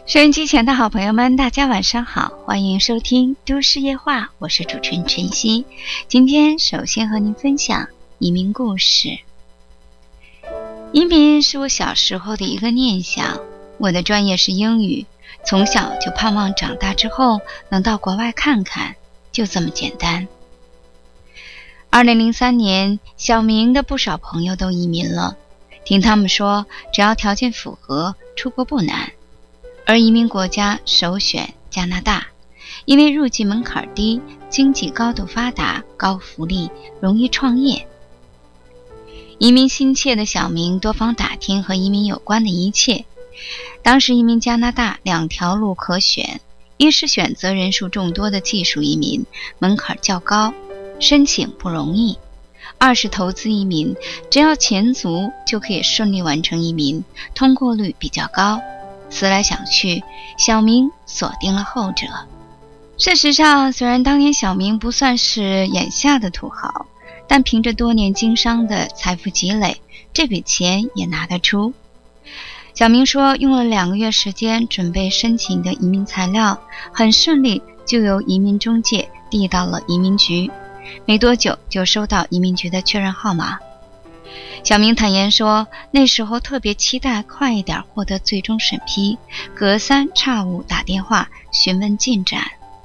收音机前的好朋友们，大家晚上好，欢迎收听都市夜话，我是主持人晨曦。今天首先和您分享移民故事。移民是我小时候的一个念想，我的专业是英语，从小就盼望长大之后能到国外看看，就这么简单。2003年，小明的不少朋友都移民了，听他们说只要条件符合，出国不难。而移民国家首选加拿大，因为入籍门槛低，经济高度发达，高福利，容易创业。移民心切的小明多方打听和移民有关的一切。当时移民加拿大两条路可选，一是选择人数众多的技术移民，门槛较高，申请不容易；二是投资移民，只要钱足就可以顺利完成移民，通过率比较高。思来想去，小明锁定了后者。事实上，虽然当年小明不算是眼下的土豪，但凭着多年经商的财富积累，这笔钱也拿得出。小明说，用了2个月时间准备申请的移民材料，很顺利就由移民中介递到了移民局，没多久就收到移民局的确认号码。小明坦言说，那时候特别期待快一点获得最终审批，隔三差五打电话询问进展。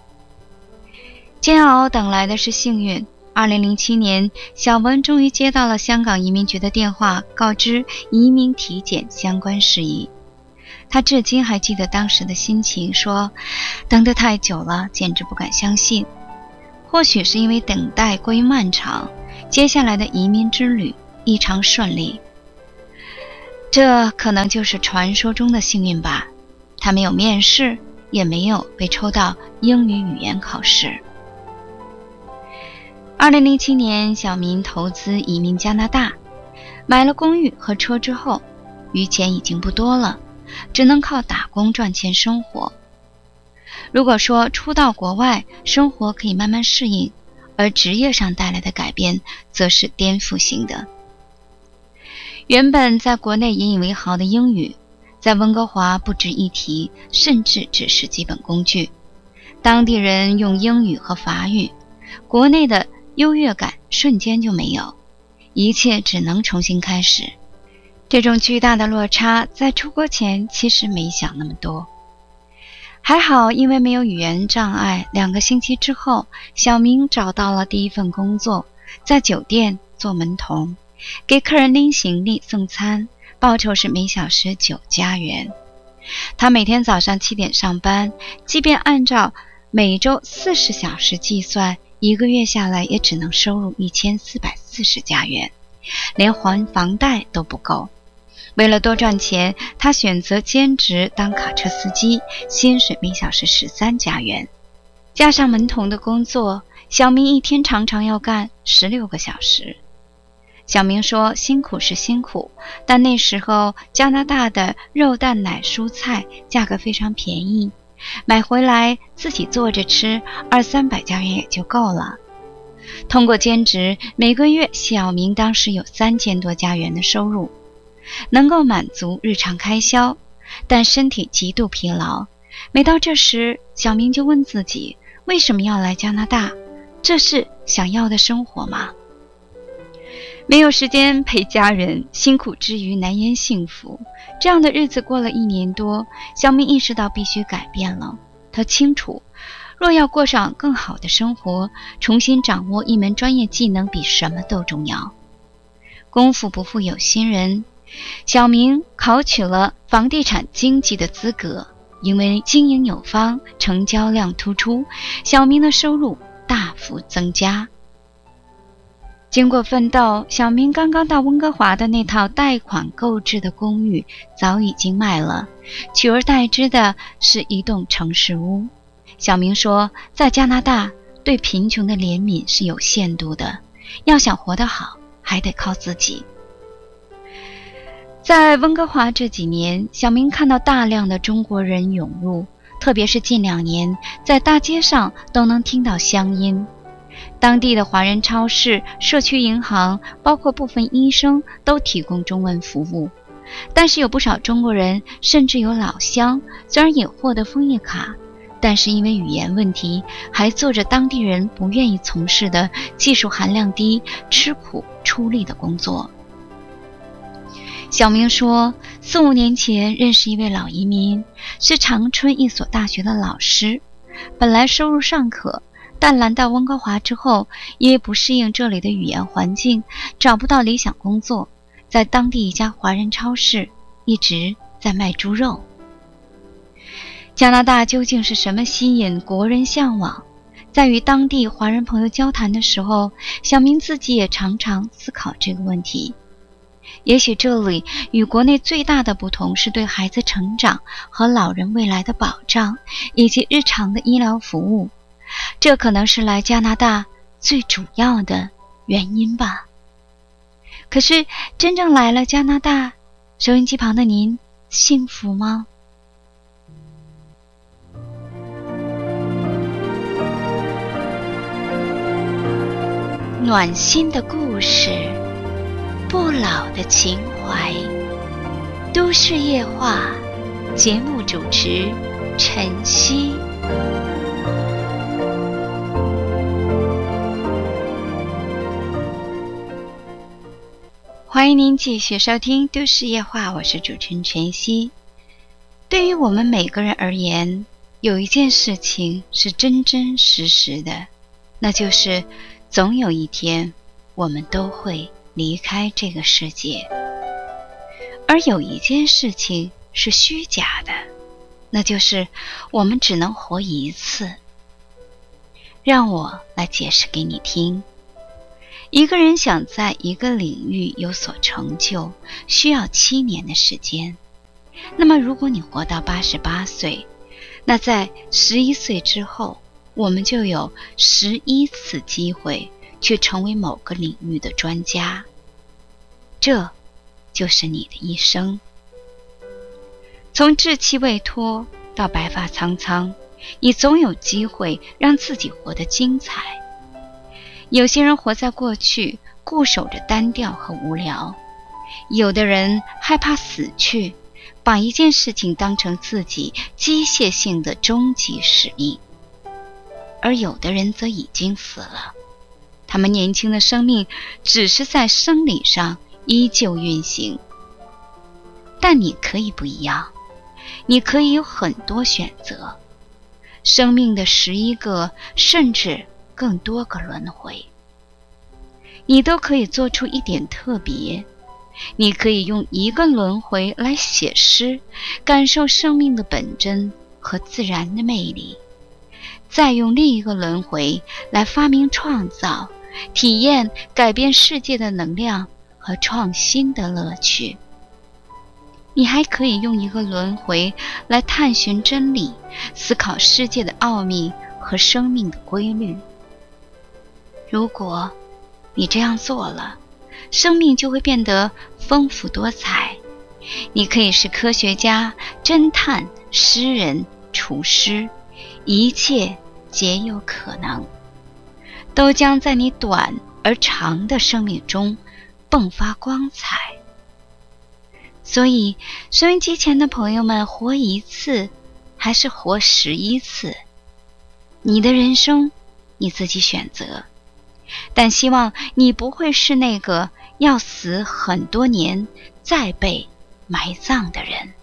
煎熬等来的是幸运。2007年，小文终于接到了香港移民局的电话，告知移民体检相关事宜。他至今还记得当时的心情，说等得太久了，简直不敢相信。或许是因为等待过于漫长，接下来的移民之旅异常顺利，这可能就是传说中的幸运吧。他没有面试，也没有被抽到英语语言考试。2007年，小明投资移民加拿大，买了公寓和车之后，余钱已经不多了，只能靠打工赚钱生活。如果说初到国外，生活可以慢慢适应，而职业上带来的改变则是颠覆性的。原本在国内引以为豪的英语，在温哥华不值一提，甚至只是基本工具。当地人用英语和法语，国内的优越感瞬间就没有，一切只能重新开始。这种巨大的落差，在出国前其实没想那么多。还好，因为没有语言障碍，2个星期之后，小明找到了第一份工作，在酒店做门童，给客人拎行李送餐，报酬是每小时9加元。他每天早上7点上班，即便按照每周40小时计算，1个月下来也只能收入1440加元，连还房贷都不够。为了多赚钱，他选择兼职当卡车司机，薪水每小时13加元。加上门童的工作，小明一天常常要干16个小时。小明说，辛苦是辛苦，但那时候加拿大的肉蛋奶蔬菜价格非常便宜，买回来自己做着吃，200-300加元也就够了。通过兼职，每个月小明当时有3000多加元的收入，能够满足日常开销，但身体极度疲劳。每到这时，小明就问自己，为什么要来加拿大？这是想要的生活吗？没有时间陪家人，辛苦之余难言幸福。这样的日子过了1年多，小明意识到必须改变了。他清楚，若要过上更好的生活，重新掌握一门专业技能比什么都重要。功夫不负有心人，小明考取了房地产经纪的资格，因为经营有方，成交量突出，小明的收入大幅增加。经过奋斗，小明刚刚到温哥华的那套贷款购置的公寓早已经卖了，取而代之的是一栋城市屋。小明说，在加拿大，对贫穷的怜悯是有限度的，要想活得好，还得靠自己。在温哥华这几年，小明看到大量的中国人涌入，特别是近2年，在大街上都能听到乡音。当地的华人超市、社区银行，包括部分医生都提供中文服务。 但是有不少中国人，甚至有老乡，虽然也获得枫叶卡，但是因为语言问题，还做着当地人不愿意从事的技术含量低、吃苦出力的工作。小明说，4、5年前认识一位老移民，是长春一所大学的老师，本来收入尚可，但来到温哥华之后，因为不适应这里的语言环境，找不到理想工作，在当地一家华人超市一直在卖猪肉。加拿大究竟是什么吸引国人向往？在与当地华人朋友交谈的时候，小明自己也常常思考这个问题。也许这里与国内最大的不同是对孩子成长和老人未来的保障，以及日常的医疗服务，这可能是来加拿大最主要的原因吧。可是真正来了加拿大，收音机旁的您幸福吗？暖心的故事，不老的情怀，都市夜话，节目主持晨曦。欢迎您继续收听都市夜话，我是主持人晨曦。对于我们每个人而言，有一件事情是真真实实的，那就是总有一天我们都会离开这个世界。而有一件事情是虚假的，那就是我们只能活一次。让我来解释给你听。一个人想在一个领域有所成就，需要7年的时间。那么如果你活到88岁，那在11岁之后，我们就有11次机会去成为某个领域的专家。这就是你的一生。从稚气未脱到白发苍苍，你总有机会让自己活得精彩。有些人活在过去，固守着单调和无聊；有的人害怕死去，把一件事情当成自己机械性的终极使命；而有的人则已经死了，他们年轻的生命只是在生理上依旧运行。但你可以不一样，你可以有很多选择，生命的11个甚至更多个轮回，你都可以做出一点特别。你可以用一个轮回来写诗，感受生命的本真和自然的魅力，再用另一个轮回来发明创造，体验改变世界的能量和创新的乐趣。你还可以用一个轮回来探寻真理，思考世界的奥秘和生命的规律。如果你这样做了，生命就会变得丰富多彩。你可以是科学家、侦探、诗人、厨师，一切皆有可能，都将在你短而长的生命中迸发光彩。所以收音机前的朋友们，活一次还是活11次，你的人生你自己选择。但希望你不会是那个要死很多年再被埋葬的人。